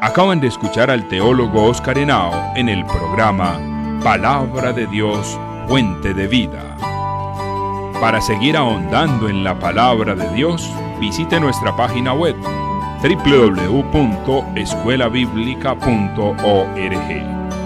Acaban de escuchar al teólogo Oscar Henao en el programa Palabra de Dios, Fuente de Vida. Para seguir ahondando en la Palabra de Dios, visite nuestra página web www.escuelabiblica.org.